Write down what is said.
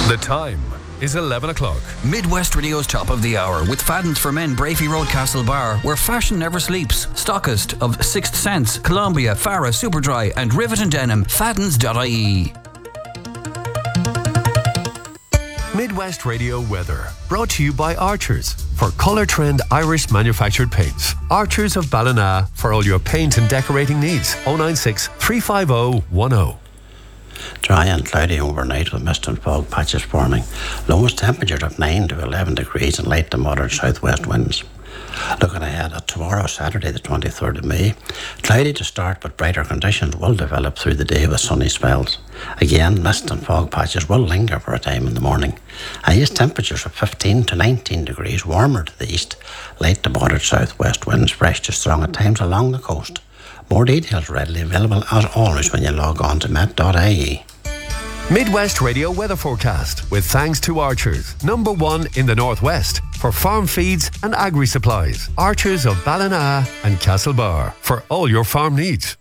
The time is 11 o'clock. Midwest Radio's top of the hour with Fadden's for Men, Brafey Road, Castlebar, where fashion never sleeps. Stockist of Sixth Sense, Columbia, Farah, Superdry and Rivet and Denim. Faddens.ie. Midwest Radio weather, brought to you by Archers for Colour Trend Irish manufactured paints. Archers of Ballina for all your paint and decorating needs. 096 350 10. Dry and cloudy overnight with mist and fog patches forming. Lowest temperature of 9 to 11 degrees and light to moderate southwest winds. Looking ahead at tomorrow, Saturday the 23rd of May, cloudy to start but brighter conditions will develop through the day with sunny spells. Again, mist and fog patches will linger for a time in the morning. Highest temperatures of 15 to 19 degrees, warmer to the east, light to moderate southwest winds, fresh to strong at times along the coast. More details readily available as always when you log on to met.ie. Midwest Radio weather forecast with thanks to Archers, #1 in the Northwest for farm feeds and agri supplies. Archers of Ballina and Castlebar for all your farm needs.